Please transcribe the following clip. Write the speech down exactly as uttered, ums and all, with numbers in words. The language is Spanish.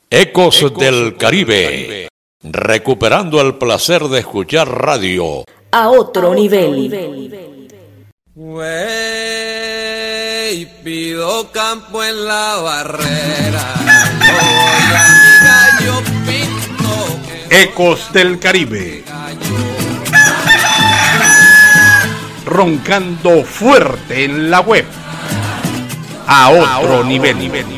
Ecos, Ecos del, del Caribe. Caribe, recuperando el placer de escuchar radio a otro, a nivel. otro nivel. Wey, pido campo en la barrera, yo voy a mi gallo pinto. Ecos del Caribe, roncando fuerte en la web, a otro, a otro nivel. nivel.